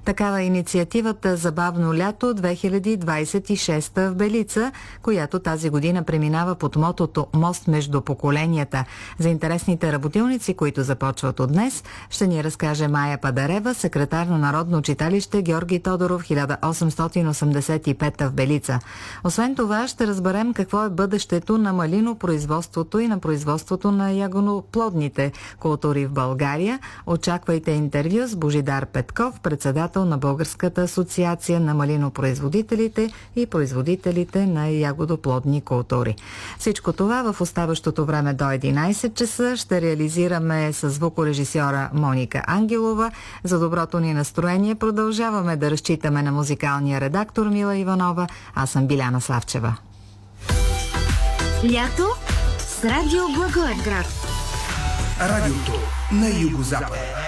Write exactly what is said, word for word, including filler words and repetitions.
Такава е инициативата Забавно лято две хиляди двадесет и шеста в Белица, която тази година преминава под мотото Мост между поколенията. За интересните работилници, които започват от днес, ще ни разкаже Майя Падарева, секретар на Народно читалище Георги Тодоров хиляда осемстотин осемдесет и пета в Белица. Освен това, ще разберем какво е бъдещето на малинопроизводството и на производството на ягодоплодните култури в България. Очаквайте интервю с Божидар Петков, председател на Българската асоциация на малинопроизводителите и производителите на ягодоплодни култури. Всичко това в оставащото време до единадесет часа ще реализираме с звукорежисьора Моника Ангелова. За доброто ни настроение продължаваме да разчитаме на музикалния редактор Мила Иванова. Аз съм Биляна Славчева. Лято с Радио Благоевград. Радиото на Югозапад.